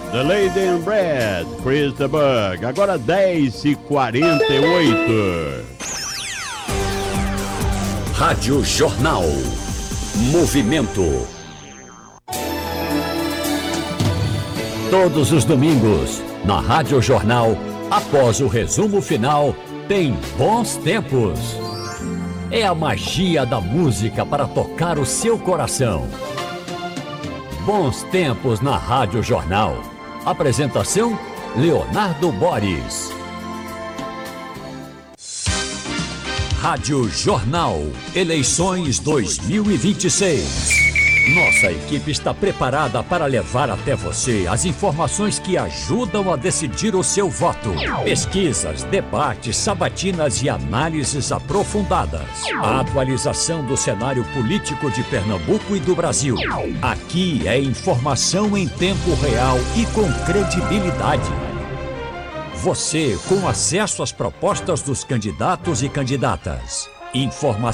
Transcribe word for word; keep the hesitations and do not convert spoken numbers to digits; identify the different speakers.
Speaker 1: The Lady in Red, Chris the Bug. Agora dez e quarenta e oito.
Speaker 2: Rádio Jornal. Movimento. Todos os domingos, na Rádio Jornal, após o resumo final, tem Bons Tempos. É a magia da música para tocar o seu coração. Bons Tempos na Rádio Jornal. Apresentação, Leonardo Boris. Rádio Jornal, eleições dois mil e vinte e seis. Nossa equipe está preparada para levar até você as informações que ajudam a decidir o seu voto. Pesquisas, debates, sabatinas e análises aprofundadas. A atualização do cenário político de Pernambuco e do Brasil. Aqui é informação em tempo real e com credibilidade. Você com acesso às propostas dos candidatos e candidatas. Informação